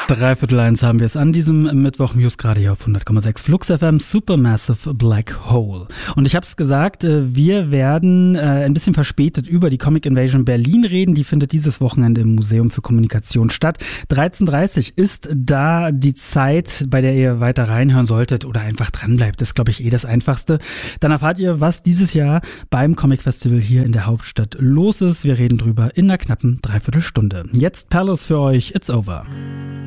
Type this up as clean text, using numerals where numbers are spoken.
3:15 haben wir es an diesem Mittwoch. Muse gerade hier auf 100,6 Flux FM, Supermassive Black Hole. Und ich habe es gesagt, wir werden ein bisschen verspätet über die Comic Invasion Berlin reden. Die findet dieses Wochenende im Museum für Kommunikation statt. 13:30 ist da die Zeit, bei der ihr weiter reinhören solltet oder einfach dranbleibt. Das ist, glaube ich, das Einfachste. Dann erfahrt ihr, was dieses Jahr beim Comic Festival hier in der Hauptstadt los ist. Wir reden drüber in einer knappen Dreiviertelstunde. Jetzt Palace für euch, It's Over.